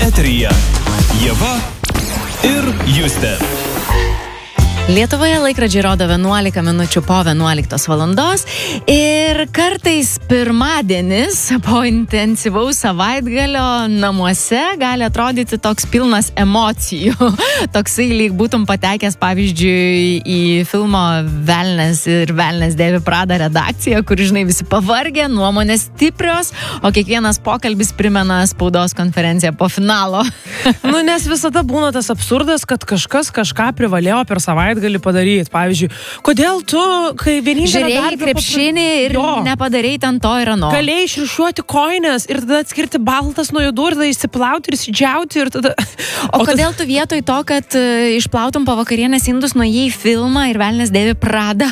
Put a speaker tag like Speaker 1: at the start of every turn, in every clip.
Speaker 1: Eteryje Ieva ir Justė.
Speaker 2: Lietuvoje laikrodžiai rodo 11 minučių po 11 valandos ir kartais pirmadienis po intensyvaus savaitgalio namuose gali atrodyti toks pilnas emocijų. Toksai lyg būtum patekęs, pavyzdžiui, į filmo Velnias ir Velnias dėvi Prada redakciją, kur, žinai, visi pavargę, nuomonės stiprios, o kiekvienas pokalbis primena spaudos konferenciją po finalo.
Speaker 3: Nes visada būna tas absurdas, kad kažkas kažką privalėjo per savaitgalį padaryti. Pavyzdžiui, kodėl tu, kai vienintelė
Speaker 2: žiūrėjai krepšinį ir nepadarei ten to ir ano.
Speaker 3: Galėjai išrišiuoti koinės ir tada atskirti baltas nuo judų ir tada įsiplauti ir įsidžiauti ir tada...
Speaker 2: O kodėl tu vietoj to, kad išplautum po vakarienės indus, nuėjai į filmą ir Velnias dėvi Prada?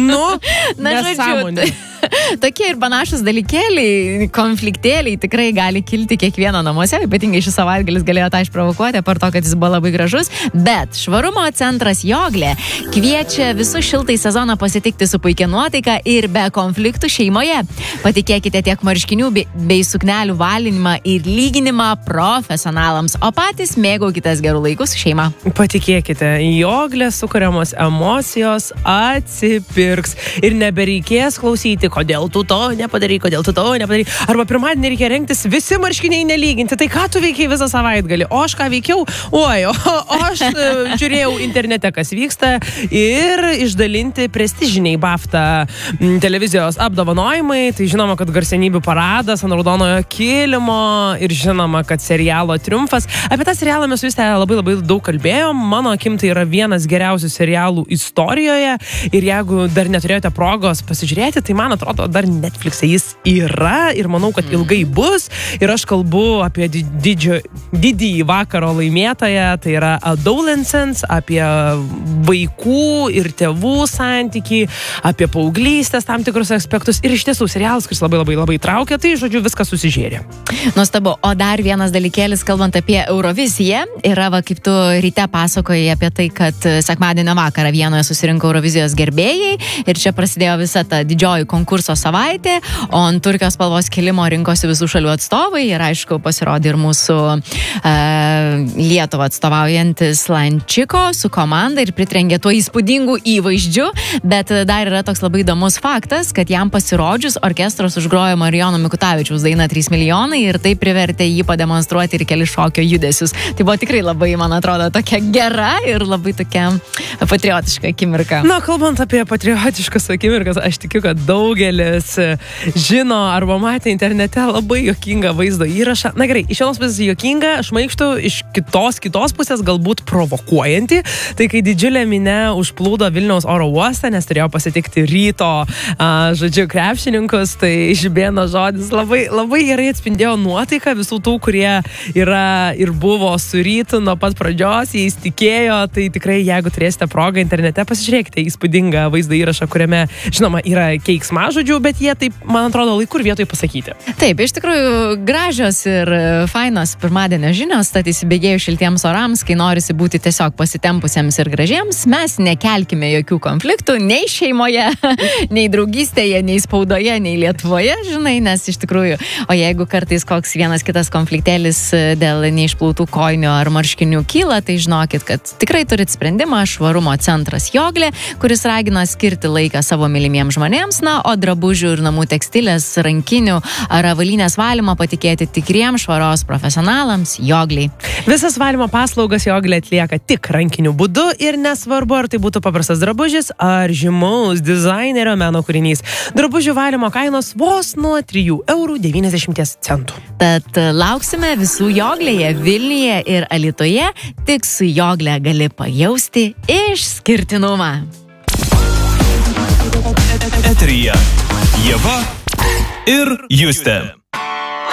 Speaker 3: Nesąmonė.
Speaker 2: Tokie ir panašus dalykėliai, konfliktėliai tikrai gali kilti kiekvieno namuose, ypatingai šis savaitgalis galėjo tą išprovokuoti, apart to, kad jis buvo labai gražus, bet švarumo centras Joglė kviečia visus šiltai sezoną pasitikti su puikia nuotaika ir be konfliktų šeimoje. Patikėkite tiek marškinių bei suknelių valinimą ir lyginimą profesionalams, o patys mėgaukitės gerų laikų su šeima.
Speaker 3: Patikėkite, Joglės sukuriamos emocijos atsipirks ir nebereikės klausyti, kodėl tu to nepadarai, kodėl tu to nepadarai. Arba pirmadienį reikia rengtis visi marškiniai nelyginti. Tai ką tu veikiai visą savaitgalį? O aš ką veikiau? O aš žiūrėjau internete, kas vyksta ir išdalinti prestižiniai BAFTA televizijos apdovanojimai. Tai žinoma, kad garsenybių paradas ant raudonojo kilimo ir žinoma, kad serialo triumfas. Apie tą serialą mes visi labai daug kalbėjom. Mano akim tai yra vienas geriausių serialų istorijoje ir jeigu dar neturėjote progos pasižiūrėti, tai man atrodo, dar Netflix'e jis yra ir manau, kad ilgai bus. Ir aš kalbu apie didįjį vakaro laimėtoją, tai yra Adolescence, apie vaikų ir tėvų santykį, apie paauglystės tam tikrus aspektus. Ir iš tiesų serialas, kuris labai traukia, tai žodžiu viskas susižėrė.
Speaker 2: Nuostabu. O dar vienas dalykėlis, kalbant apie Euroviziją, yra, kaip tu ryte pasakojai apie tai, kad sekmadienio vakarą Vienoje susirinko Eurovizijos gerbėjai ir čia prasidėjo visa ta didžioji konkurso savaitė, o ant Turkijos spalvos kilimo rinkosi visų šalių atstovai ir aišku pasirodė ir mūsų Lietuvą atstovaujantis Lančiko su komanda ir pritrenkė tuo įspūdingu įvaizdžiu, bet dar yra toks labai įdomus faktas, kad jam pasirodžius orkestras užgrojo Marijono Mikutavičiaus dainą 3 milijonai ir tai privertė jį pademonstruoti ir keli šokio judesius. Tai buvo tikrai labai, man atrodo, tokia gera ir labai tokia patriotiška akimirka.
Speaker 3: Kalbant apie patriotiškas akimirkas, aš tikiu, kad daugelis žino arba matė internete labai juokingą vaizdo įrašą. Na gerai, iš vienos pusės juokinga, šmaikštų, iš kitos pusės galbūt provokuojanti. Tai kai didžiulė minia užplūdo Vilniaus oro uostą, nes turėjo pasitikti ryto, krepšininkus, tai žibėno žodis labai gerai atspindėjo nuotaiką visų tų, kurie yra ir buvo su rytu nuo pat pradžios, jais tikėjo. Tai tikrai, jeigu turėsite progą internete, pasižiūrėkite įspūdingą vaizdo įrašą, kuriame, žinoma, yra keiksmažodžių, bet jie taip, man atrodo, laiku ir vietoj pasakyti.
Speaker 2: Taip, iš tikrųjų gražios ir fainos pirmadienio žinios, tad įsibėgėjus šiltiems orams, kai norisi būti tiesiog pasitempusiems ir gražiems, mes nekelkime jokių konfliktų nei šeimoje, nei draugystėje, nei spaudoje, nei Lietuvoje, žinai, nes iš tikrųjų, o jeigu kartais koks vienas kitas konfliktėlis dėl neišplautų koinių ar marškinių kyla, tai žinokit, kad tikrai turit sprendimą švarumo centras Joglė, kuris ragina skirti laiką savo mylimiems žmonėms, o drabužių ir namų tekstilės, rankinių ar avalynės valymą patikėti tikriems švaros profesionalams Jogliai.
Speaker 3: Visas valymo paslaugas Joglė atlieka tik rankiniu būdu ir nesvarbu, ar tai būtų paprastas drabužis ar žymaus dizainerio meno kūrinys. Drabužių valymo kainos vos nuo 3,90 €.
Speaker 2: Tad lauksime visų Joglėje, Vilniuje ir Alytuje, tik su Joglė gali pajausti išskirtinumą.
Speaker 1: Eteryje Ieva ir Justė.